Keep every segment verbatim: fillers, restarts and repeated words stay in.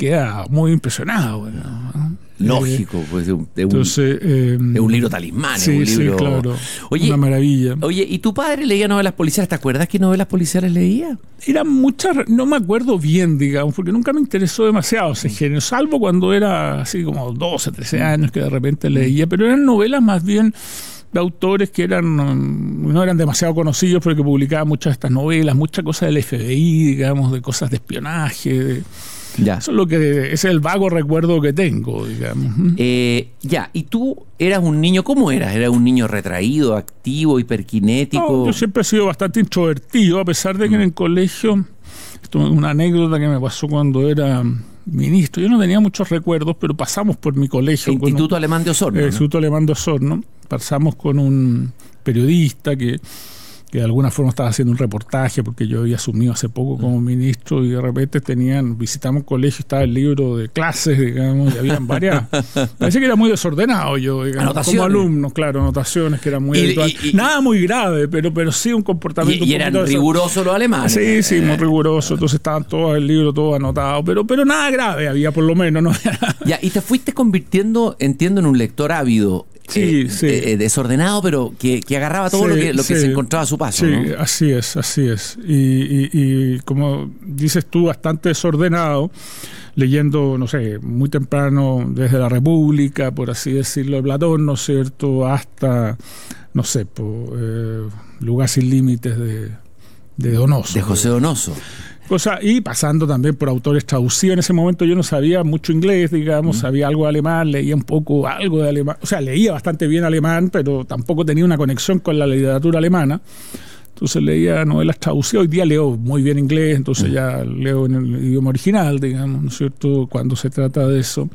queda muy impresionado, ¿no? Lógico, eh, pues de un, de un, entonces, eh, de un libro talismán, sí, un libro. Sí, claro. Oye, una maravilla. Oye, ¿y tu padre leía novelas policiales? ¿Te acuerdas qué novelas policiales leía? Eran muchas, no me acuerdo bien, digamos, porque nunca me interesó demasiado ese género, salvo cuando era así como doce, trece años que de repente leía, pero eran novelas más bien de autores que eran no eran demasiado conocidos porque publicaban muchas de estas novelas, muchas cosas del F B I, digamos, de cosas de espionaje, de, ya. Eso es lo que ese es el vago recuerdo que tengo, digamos. Eh, ya, y tú eras un niño, ¿cómo eras? ¿Eras un niño retraído, activo, hiperkinético? No, yo siempre he sido bastante introvertido, a pesar de que mm. en el colegio, esto es una anécdota que me pasó cuando era ministro, yo no tenía muchos recuerdos, pero pasamos por mi colegio. Instituto un, Alemán de Osorno. El Instituto ¿no? Alemán de Osorno, pasamos con un periodista que que de alguna forma estaba haciendo un reportaje porque yo había asumido hace poco como ministro y de repente tenían, visitamos un colegio, estaba el libro de clases, digamos, y habían varias, parece que era muy desordenado yo, digamos, como alumno, claro, anotaciones que eran muy y, habituales. Y, y, nada muy grave, pero, pero sí un comportamiento. Y, y un eran rigurosos los alemanes. Sí, sí, muy rigurosos, entonces estaban todos el libro, todo anotado, pero, pero nada grave había por lo menos, ¿no? Ya, y te fuiste convirtiendo, entiendo, en un lector ávido. Sí, eh, sí. Eh, desordenado, pero que, que agarraba todo sí, lo, que, lo sí, que se encontraba a su paso. Sí, ¿no? así es, así es. Y, y, y como dices tú, bastante desordenado, leyendo, no sé, muy temprano desde la República, por así decirlo, de Platón, ¿no es cierto?, hasta, no sé, por, eh, Lugar sin límites de, de Donoso. De José Donoso. Cosa, y pasando también por autores traducidos. En ese momento yo no sabía mucho inglés, digamos, mm. sabía algo de alemán, leía un poco algo de alemán, o sea, leía bastante bien alemán, pero tampoco tenía una conexión con la literatura alemana. Entonces leía novelas traducidas. Hoy día leo muy bien inglés, entonces mm. ya leo en el idioma original, digamos, ¿no es cierto?, cuando se trata de eso.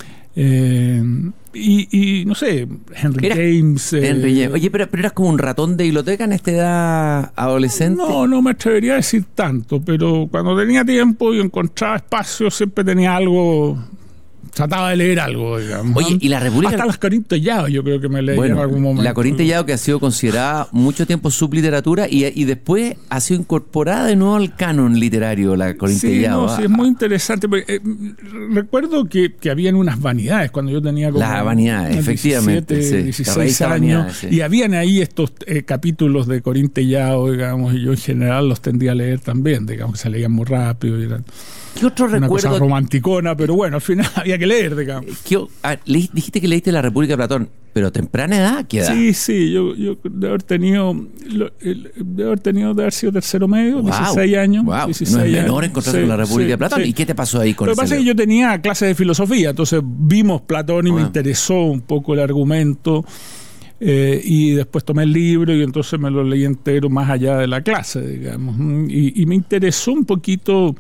Eh, y, y no sé, Henry Era, James. Eh, Henry James. Oye, pero, pero eras como un ratón de biblioteca en esta edad adolescente. No, no me atrevería a decir tanto, pero cuando tenía tiempo y encontraba espacio, siempre tenía algo. Trataba de leer algo, digamos. Oye, y la República... Hasta las Corín Tellado yo creo que me leí bueno, en algún momento. La Corín Tellado, que ha sido considerada mucho tiempo subliteratura y, y después ha sido incorporada de nuevo al canon literario, la Corín sí, Tellado. No, sí, es muy interesante. Porque, eh, recuerdo que, que habían unas vanidades cuando yo tenía como... Las vanidades, efectivamente. diecisiete, Sí, dieciséis años. Vanidades, sí. Y habían ahí estos eh, capítulos de Corín Tellado, digamos, y yo en general los tendía a leer también, digamos, que se leían muy rápido y eran... ¿Qué otro una recuerdo? Cosa romanticona, pero bueno, al final había que leer, digamos. ¿Qué, ah, le, dijiste que leíste La República de Platón, pero temprana edad, ¿qué edad? Sí, sí, yo, yo de haber tenido, lo, el, de haber tenido, de haber sido tercero medio, wow, dieciséis años. Wow. dieciséis No es menor años. encontrarse Sí, con La República sí, de Platón. Sí. ¿Y qué te pasó ahí con Lo que pasa es que yo tenía clases de filosofía, entonces vimos Platón y wow. me interesó un poco el argumento. Eh, y después tomé el libro y entonces me lo leí entero más allá de la clase, digamos. Y, y me interesó un poquito...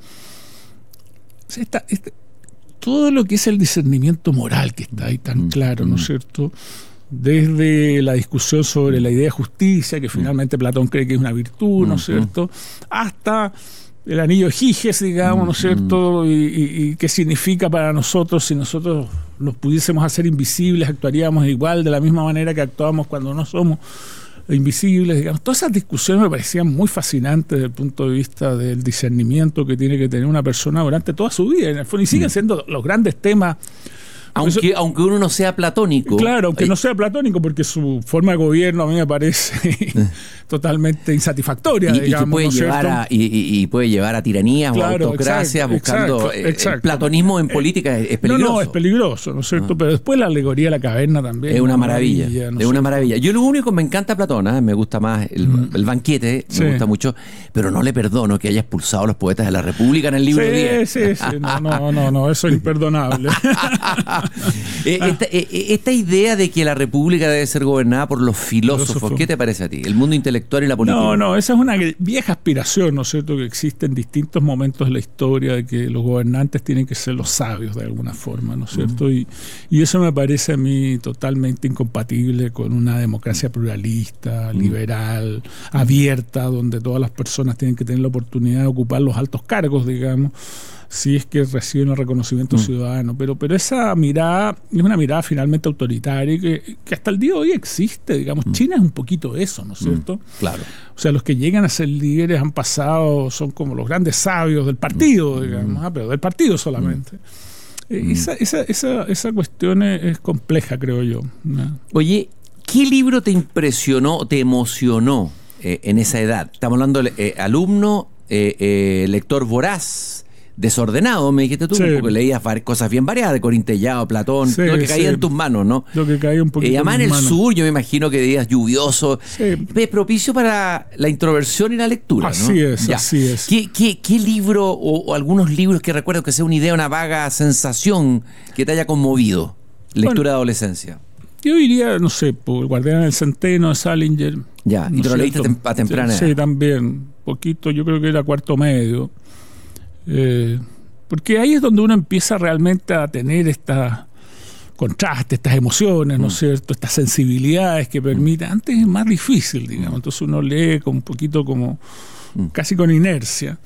Esta, esta, todo lo que es el discernimiento moral que está ahí tan claro, ¿no es cierto? Desde la discusión sobre la idea de justicia, que finalmente Platón cree que es una virtud, ¿no es cierto? Hasta el anillo de Giges, digamos, ¿no es cierto? Y, y, y qué significa para nosotros si nosotros nos pudiésemos hacer invisibles, actuaríamos igual, de la misma manera que actuamos cuando no somos invisibles, digamos. Todas esas discusiones me parecían muy fascinantes desde el punto de vista del discernimiento que tiene que tener una persona durante toda su vida, en el fondo, y siguen siendo los grandes temas. Aunque, eso, aunque uno no sea platónico. Claro, aunque no sea platónico, porque su forma de gobierno a mí me parece totalmente insatisfactoria. Y, digamos, y, que puede ¿no llevar a, y, y puede llevar a tiranías claro, o autocracias, buscando. Exacto, eh, exacto. El platonismo en política es, es peligroso. No, no, es peligroso, ¿no es cierto? Ah. Pero después la alegoría de la caverna también. Es una maravilla. maravilla ¿no es una maravilla. Yo lo único, me encanta Platón, ¿eh? Me gusta más el, mm. el banquete, sí. me gusta mucho, pero no le perdono que haya expulsado a los poetas de la República en el libro sí, diez. Sí, sí, no, no, no, no, eso es imperdonable. eh, esta, eh, esta idea de que la República debe ser gobernada por los filósofos, Filósofo. ¿Qué te parece a ti? El mundo intelectual y la política. No, no, esa es una vieja aspiración, ¿no es cierto?, que existe en distintos momentos de la historia, de que los gobernantes tienen que ser los sabios de alguna forma, ¿no es cierto? Uh-huh. y, y eso me parece a mí totalmente incompatible con una democracia pluralista, uh-huh. liberal, abierta, donde todas las personas tienen que tener la oportunidad de ocupar los altos cargos, digamos. si es que reciben el reconocimiento mm. ciudadano. Pero, pero esa mirada es una mirada finalmente autoritaria que, que hasta el día de hoy existe, digamos. Mm. China es un poquito eso, ¿no es cierto? Mm. Claro. O sea, los que llegan a ser líderes han pasado, son como los grandes sabios del partido, mm. digamos, ah, pero del partido solamente. Mm. Eh, esa, esa, esa, esa cuestión es, es compleja, creo yo, ¿no? Oye, ¿qué libro te impresionó, te emocionó eh, en esa edad? Estamos hablando de eh, alumno, eh, eh, lector voraz, desordenado, me dijiste tú, sí. porque leías cosas bien variadas, de Corintellado, Platón, sí, lo que caía sí. en tus manos, ¿no? Lo que caía un poquito eh, además en el manos. sur, yo me imagino que días lluviosos, sí. propicio para la introversión y la lectura, así ¿no? es, ya. así es. ¿Qué, qué, qué libro o, o algunos libros que recuerdo que sea una idea, una vaga sensación que te haya conmovido? Lectura bueno, de adolescencia. Yo diría, no sé, por El Guardián del Centeno de Salinger. Ya, ¿no y te lo leíste tem a temprana edad. Sí, también. Poquito, yo creo que era cuarto medio. Eh, porque ahí es donde uno empieza realmente a tener estos contrastes, estas emociones, ¿no es mm. cierto? Estas sensibilidades que permiten. Antes es más difícil, digamos. Entonces uno lee con un poquito como, mm. casi con inercia.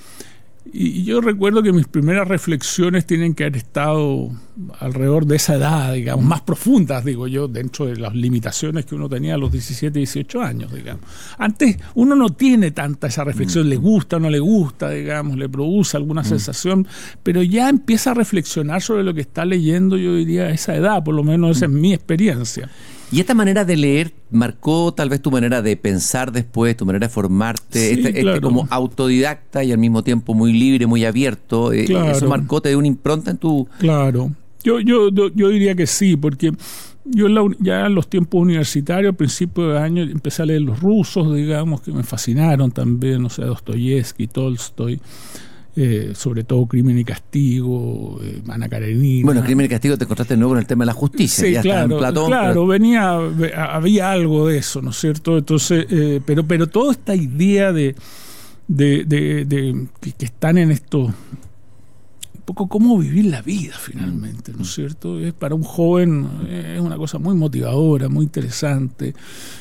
Y yo recuerdo que mis primeras reflexiones tienen que haber estado alrededor de esa edad, digamos, más profundas, digo yo, dentro de las limitaciones que uno tenía a los diecisiete, dieciocho años, digamos. Antes uno no tiene tanta esa reflexión, le gusta o no le gusta, digamos, le produce alguna sensación, pero ya empieza a reflexionar sobre lo que está leyendo, yo diría, a esa edad, por lo menos esa es mi experiencia. ¿Y esta manera de leer marcó tal vez tu manera de pensar después, tu manera de formarte? Sí, este, claro. este como autodidacta y al mismo tiempo muy libre, muy abierto. Claro. ¿Eso marcó, te dio una impronta en tu...? Claro. Yo, yo, yo, yo diría que sí, porque yo en la, ya en los tiempos universitarios, al principio de año, empecé a leer los rusos, digamos, que me fascinaron también, o sea, Dostoyevsky, Tolstoy. Eh, sobre todo Crimen y Castigo, eh, Ana Karenina. Bueno, Crimen y Castigo te encontraste de nuevo con el tema de la justicia. Sí, ya claro, estaba en Platón, claro, pero... venía, había algo de eso, ¿no es cierto? Entonces, eh, pero, pero toda esta idea de, de, de, de que, que están en esto, un poco cómo vivir la vida finalmente, ¿no es cierto? Es para un joven es una cosa muy motivadora, muy interesante.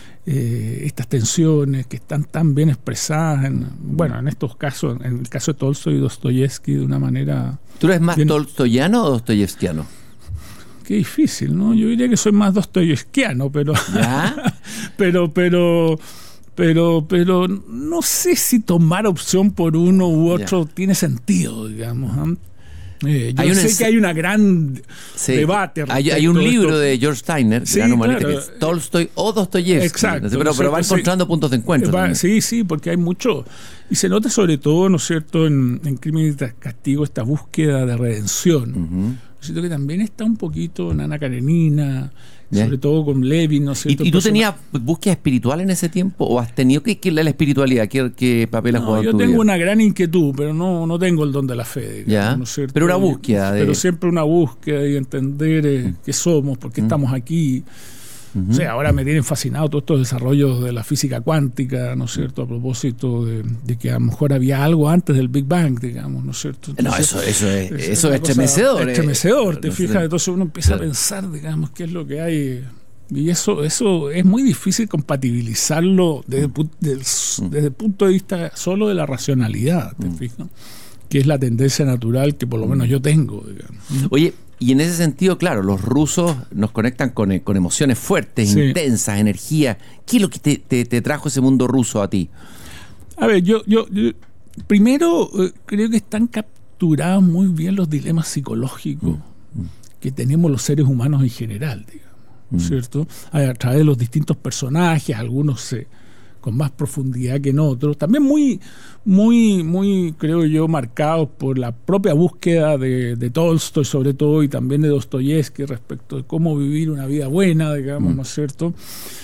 Eh, estas tensiones que están tan bien expresadas en, bueno, en estos casos, en el caso de Tolstoy y Dostoyevsky, de una manera... ¿Tú eres más bien... tolstoyano o dostoyevskiano? Qué difícil, ¿no? Yo diría que soy más dostoyevskiano, pero ¿Ya? pero pero pero pero no sé si tomar opción por uno u otro ya. tiene sentido, digamos, ¿eh? Eh, yo hay sé una, que hay una gran sí, debate. Hay, hay un libro esto. de George Steiner, sí, gran claro. que es Tolstoy o Dostoyevsky. Exacto. Pero, pero, pero va encontrando sí, puntos de encuentro. Va, sí, sí, porque hay mucho. Y se nota sobre todo, ¿no es cierto?, en, en Crimen y Castigo, esta búsqueda de redención. Uh-huh. Siento que también está un poquito en Ana Karenina, ¿yeah? sobre todo con Levin, ¿no es cierto? ¿Y, ¿Y tú tenías búsqueda espiritual en ese tiempo? ¿O has tenido que, que la espiritual? ¿Qué, qué papel has no, jugado en tu vida? Yo tengo vida? una gran inquietud, pero no, no tengo el don de la fe, digamos, ¿no es cierto? Pero una búsqueda. De... Pero siempre una búsqueda y entender eh, mm. qué somos, por qué mm. estamos aquí. Uh-huh. O sea, ahora me tienen fascinado todos estos desarrollos de la física cuántica, ¿no es cierto? A propósito de, de que a lo mejor había algo antes del Big Bang, digamos, ¿no es cierto? Entonces, no, eso, eso es, es, eso es estremecedor. Estremecedor, eh, te fijas. Entonces uno empieza a pensar, digamos, qué es lo que hay. Y eso, eso es muy difícil compatibilizarlo desde, desde, desde el punto de vista solo de la racionalidad, ¿te fijas? Que es la tendencia natural que por lo menos yo tengo, digamos. Oye, y en ese sentido, claro, los rusos nos conectan con, con emociones fuertes, sí. intensas, energía. ¿Qué es lo que te, te, te trajo ese mundo ruso a ti? A ver, yo, yo, yo primero eh, creo que están capturados muy bien los dilemas psicológicos mm. que tenemos los seres humanos en general, digamos, mm. ¿cierto? A, a través de los distintos personajes, algunos se... con más profundidad que en otros, también muy, muy, muy, creo yo, marcados por la propia búsqueda de, de Tolstoy, sobre todo, y también de Dostoyevsky respecto de cómo vivir una vida buena, digamos, mm. ¿no es cierto?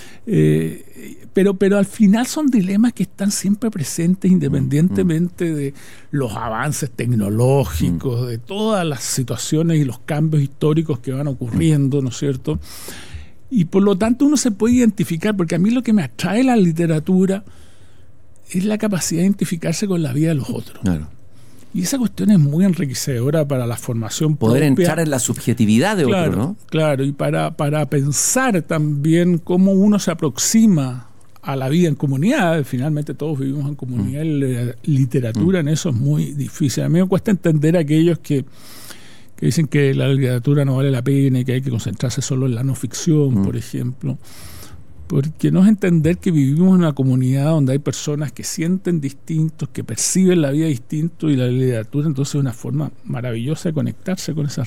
Eh, pero, pero al final son dilemas que están siempre presentes, independientemente mm. de los avances tecnológicos, mm. de todas las situaciones y los cambios históricos que van ocurriendo, ¿no es cierto? Y por lo tanto uno se puede identificar, porque a mí lo que me atrae la literatura es la capacidad de identificarse con la vida de los otros. Claro. Y esa cuestión es muy enriquecedora para la formación Poder propia. entrar en la subjetividad de claro, otro, ¿no? Claro, y para, para pensar también cómo uno se aproxima a la vida en comunidad. Finalmente todos vivimos en comunidad, mm. y la literatura mm. en eso es muy difícil. A mí me cuesta entender a aquellos que, que dicen que la literatura no vale la pena y que hay que concentrarse solo en la no ficción, mm. por ejemplo. Porque no es entender que vivimos en una comunidad donde hay personas que sienten distintos, que perciben la vida distinto, y la literatura entonces es una forma maravillosa de conectarse con esas